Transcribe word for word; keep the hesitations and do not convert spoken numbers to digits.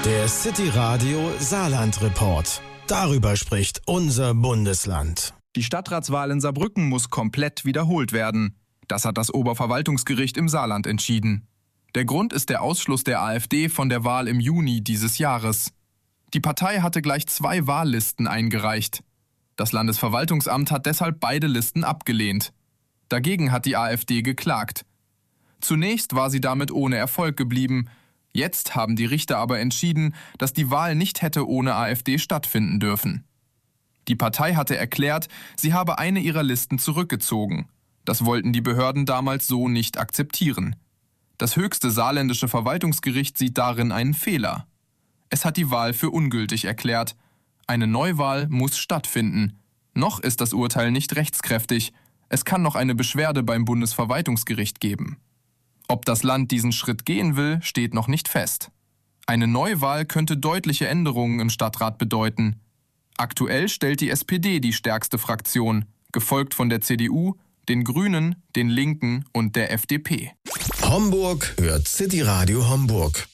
Der City Radio Saarland Report. Darüber spricht unser Bundesland. Die Stadtratswahl in Saarbrücken muss komplett wiederholt werden. Das hat das Oberverwaltungsgericht im Saarland entschieden. Der Grund ist der Ausschluss der AfD von der Wahl im Juni dieses Jahres. Die Partei hatte gleich zwei Wahllisten eingereicht. Das Landesverwaltungsamt hat deshalb beide Listen abgelehnt. Dagegen hat die AfD geklagt. Zunächst war sie damit ohne Erfolg geblieben. Jetzt haben die Richter aber entschieden, dass die Wahl nicht hätte ohne AfD stattfinden dürfen. Die Partei hatte erklärt, sie habe eine ihrer Listen zurückgezogen. Das wollten die Behörden damals so nicht akzeptieren. Das höchste saarländische Verwaltungsgericht sieht darin einen Fehler. Es hat die Wahl für ungültig erklärt. Eine Neuwahl muss stattfinden. Noch ist das Urteil nicht rechtskräftig. Es kann noch eine Beschwerde beim Bundesverwaltungsgericht geben. Ob das Land diesen Schritt gehen will, steht noch nicht fest. Eine Neuwahl könnte deutliche Änderungen im Stadtrat bedeuten. Aktuell stellt die S P D die stärkste Fraktion, gefolgt von der C D U, den Grünen, den Linken und der F D P. Homburg hört City Radio Homburg.